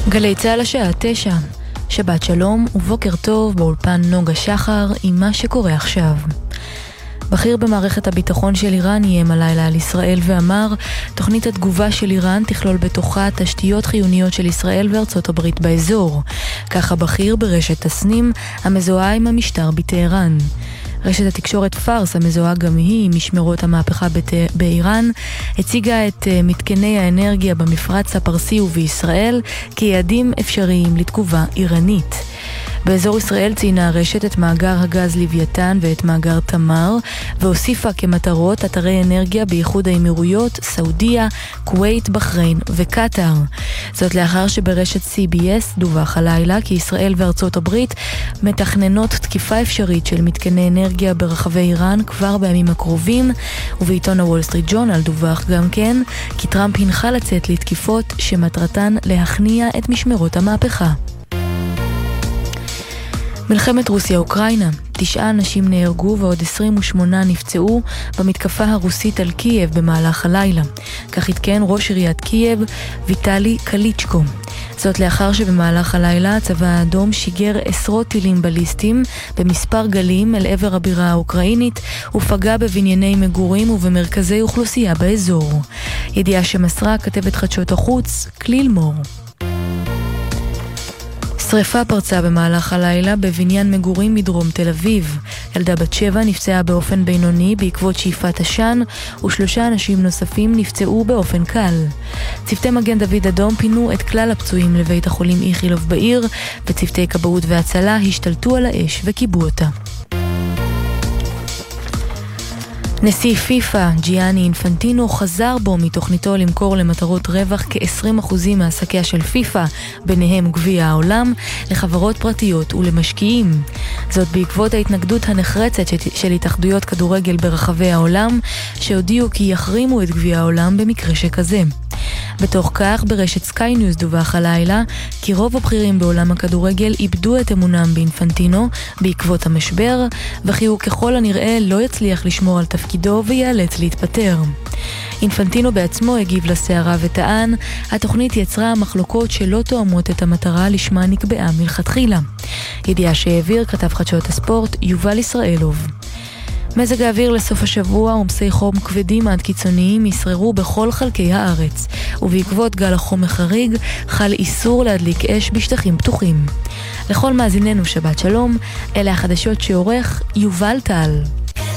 גלי צהל השעה 9, שבת שלום ובוקר טוב באולפן נוגה שחר עם מה שקורה עכשיו. בכיר במערכת הביטחון של איראן איים הלילה על ישראל ואמר, תוכנית התגובה של איראן תכלול בתוכה תשתיות חיוניות של ישראל וארצות הברית באזור. ככה בכיר ברשת תסנים המזוהה עם המשטר בטהרן. רשת התקשורת פארס, המזוהה גם היא עם משמרות המהפכה באיראן, הציגה את מתקני האנרגיה במפרץ הפרסי ובישראל כיעדים אפשריים לתגובה איראנית. באזור ישראל ציינה הרשת את מאגר הגז לוויתן ואת מאגר תמר, והוסיפה כמטרות אתרי אנרגיה באיחוד האמירויות, סעודיה, כווית, בחריין וקטר. זאת לאחר שברשת CBS דווח הלילה כי ישראל וארצות הברית מתכננות תקיפה אפשרית של מתקני אנרגיה ברחבי איראן כבר בימים הקרובים, ובעיתון הוול סטריט ג'ורנל דווח גם כן כי טראמפ הנחה לצאת לתקיפות שמטרתן להכניע את משמרות המהפכה. מלחמת רוסיה-אוקראינה, 9 אנשים נהרגו ועוד 28 נפצעו במתקפה הרוסית על קייב במהלך הלילה. כך התקן ראש עיריית קייב, ויטלי קליצ'קו. זאת לאחר שבמהלך הלילה הצבא האדום שיגר עשרות טילים בליסטיים במספר גלים אל עבר הבירה האוקראינית ופגע בבנייני מגורים ובמרכזי אוכלוסייה באזור. ידיעה שמסרה כתבת חדשות החוץ, כליל מור. שריפה פרצה במהלך הלילה בבניין מגורים מדרום תל אביב. ילדה בת 7 נפצעה באופן בינוני בעקבות שאיפת עשן, ו3 אנשים נוספים נפצעו באופן קל. צוותי מגן דוד אדום פינו את כלל הפצועים לבית החולים איכילוב בעיר, וצוותי כבאות והצלה השתלטו על האש וכיבו אותה. נשיא פיפה, ג'יאני אינפנטינו, חזר בו מתוכניתו למכור למטרות רווח כ-20% מעסקיה של פיפה, ביניהם גביע העולם, לחברות פרטיות ולמשקיעים. זאת בעקבות ההתנגדות הנחרצת של התאחדויות כדורגל ברחבי העולם, שהודיעו כי יחרימו את גביע העולם במקרה שכזה. בתוך כך, ברשת סקיי ניוז דווח הלילה כי רוב הבכירים בעולם הכדורגל איבדו את אמונם באינפנטינו בעקבות המשבר, וכי הוא ככל הנראה לא יצליח לשמור על תפקידו ויאלץ להתפטר. אינפנטינו בעצמו הגיב לסערה וטען, התוכנית יצרה מחלוקות שלא תואמות את המטרה לשמה נקבעה מלכתחילה. ידיעה שהעביר כתב חדשות הספורט יובל ישראלוב. מזג האוויר לסוף השבוע עומסי חום כבדים עד קיצוניים ישררו בכל חלקי הארץ, ובעקבות גל החום החריג חל איסור להדליק אש בשטחים פתוחים. לכל מאזיננו שבת שלום, אלה החדשות שעורך יובל טל.